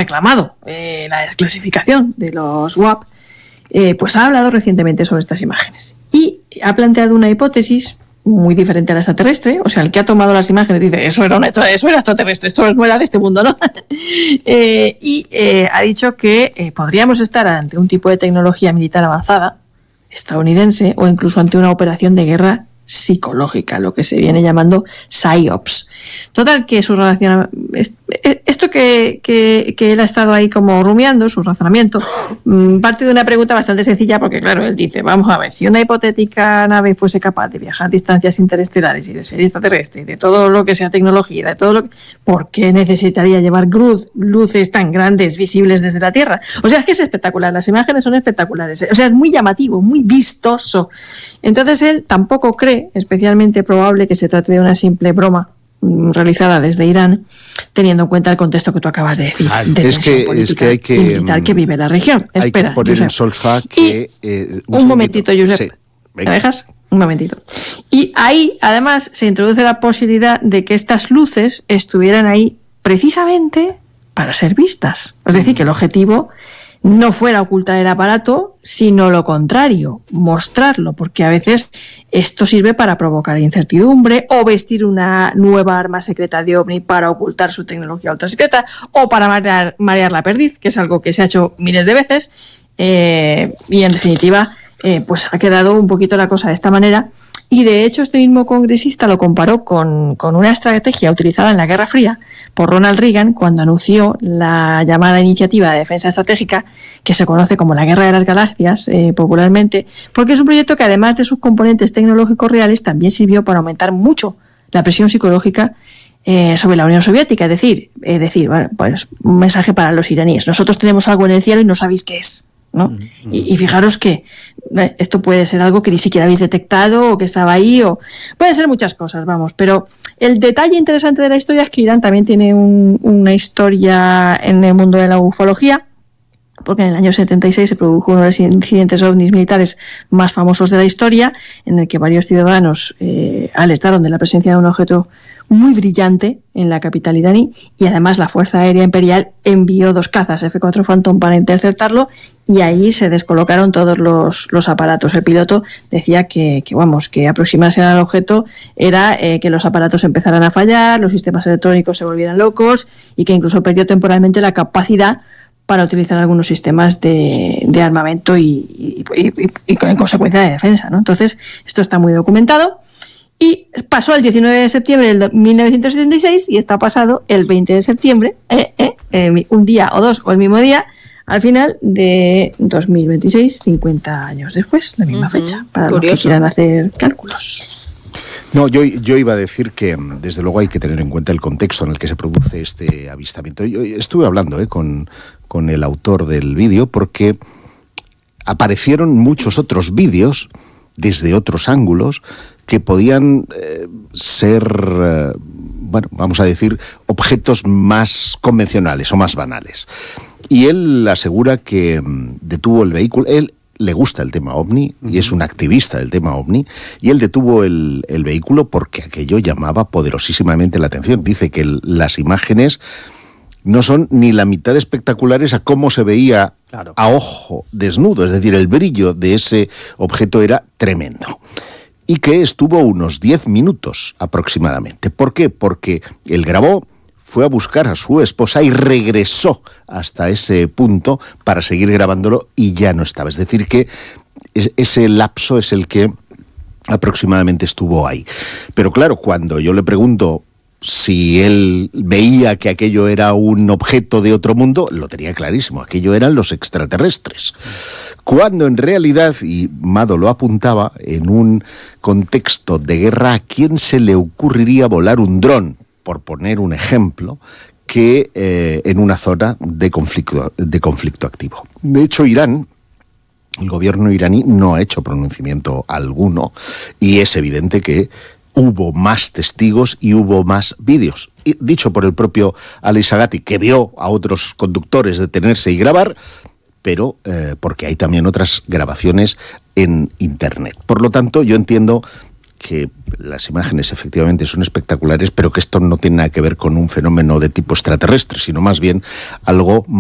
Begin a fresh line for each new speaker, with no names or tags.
reclamado la desclasificación de los WAP, pues ha hablado recientemente sobre estas imágenes y ha planteado una hipótesis muy diferente a la extraterrestre. O sea, el que ha tomado las imágenes dice, eso era extraterrestre, esto no era de este mundo, ¿no? Ha dicho que podríamos estar ante un tipo de tecnología militar avanzada, estadounidense, o incluso ante una operación de guerra psicológica, lo que se viene llamando PSYOPs. Total, que su relacionamiento, esto que él ha estado ahí como rumiando, su razonamiento, parte de una pregunta bastante sencilla, porque claro, él dice, vamos a ver, si una hipotética nave fuese capaz de viajar distancias interestelares y de ser extraterrestre, y de todo lo que sea tecnología, de todo lo que, ¿por qué necesitaría llevar luces tan grandes visibles desde la Tierra? O sea, es que es espectacular, las imágenes son espectaculares, o sea, es muy llamativo, muy vistoso. Entonces él tampoco cree especialmente probable que se trate de una simple broma realizada desde Irán, teniendo en cuenta el contexto que tú acabas de decir, de tensión política y militar que vive la región. Espera,
que poner
Josep,
en solfa que...
un momentito, Josep,
sí,
¿me dejas? Un momentito. Y ahí, además, se introduce la posibilidad de que estas luces estuvieran ahí precisamente para ser vistas. Es decir, que el objetivo no fuera ocultar el aparato, sino lo contrario, mostrarlo, porque a veces esto sirve para provocar incertidumbre o vestir una nueva arma secreta de OVNI para ocultar su tecnología ultra secreta o para marear la perdiz, que es algo que se ha hecho miles de veces, y en definitiva pues ha quedado un poquito la cosa de esta manera. Y de hecho este mismo congresista lo comparó con una estrategia utilizada en la Guerra Fría por Ronald Reagan cuando anunció la llamada Iniciativa de Defensa Estratégica, que se conoce como la Guerra de las Galaxias popularmente, porque es un proyecto que además de sus componentes tecnológicos reales también sirvió para aumentar mucho la presión psicológica sobre la Unión Soviética. Es decir, bueno, pues un mensaje para los iraníes: nosotros tenemos algo en el cielo y no sabéis qué es, ¿no? Y fijaros que esto puede ser algo que ni siquiera habéis detectado o que estaba ahí, o pueden ser muchas cosas, vamos, pero el detalle interesante de la historia es que Irán también tiene una historia en el mundo de la ufología, porque en el año 76 se produjo uno de los incidentes ovnis militares más famosos de la historia, en el que varios ciudadanos alertaron de la presencia de un objeto muy brillante en la capital iraní, y además la Fuerza Aérea Imperial envió 2 cazas F-4 Phantom para interceptarlo, y ahí se descolocaron todos los aparatos. El piloto decía que aproximarse al objeto era que los aparatos empezaran a fallar, los sistemas electrónicos se volvieran locos y que incluso perdió temporalmente la capacidad para utilizar algunos sistemas de armamento y en consecuencia de defensa, ¿no? Entonces, esto está muy documentado. Y pasó el 19 de septiembre de 1976 y está pasado el 20 de septiembre, un día o dos o el mismo día, al final de 2026, 50 años después, la misma fecha, para los que quieran hacer cálculos.
No, yo iba a decir que desde luego hay que tener en cuenta el contexto en el que se produce este avistamiento. Yo estuve hablando con el autor del vídeo porque aparecieron muchos otros vídeos desde otros ángulos que podían ser, vamos a decir, objetos más convencionales o más banales. Y él asegura que detuvo el vehículo. Él le gusta el tema OVNI y es un activista del tema OVNI, y él detuvo el vehículo porque aquello llamaba poderosísimamente la atención. Dice que las imágenes no son ni la mitad espectaculares a cómo se veía a ojo desnudo, es decir, el brillo de ese objeto era tremendo. Y que estuvo unos 10 minutos aproximadamente. ¿Por qué? Porque él grabó, fue a buscar a su esposa y regresó hasta ese punto para seguir grabándolo y ya no estaba. Es decir, que ese lapso es el que aproximadamente estuvo ahí. Pero claro, cuando yo le pregunto si él veía que aquello era un objeto de otro mundo, lo tenía clarísimo, aquello eran los extraterrestres. Cuando en realidad, y Mado lo apuntaba, en un contexto de guerra, ¿a quién se le ocurriría volar un dron, por poner un ejemplo, que en una zona de conflicto activo? De hecho, Irán, el gobierno iraní, no ha hecho pronunciamiento alguno, y es evidente que hubo más testigos y hubo más vídeos. Y dicho por el propio Ali Sagati, que vio a otros conductores detenerse y grabar, pero porque hay también otras grabaciones en Internet. Por lo tanto, yo entiendo que las imágenes efectivamente son espectaculares, pero que esto no tiene nada que ver con un fenómeno de tipo extraterrestre, sino más bien algo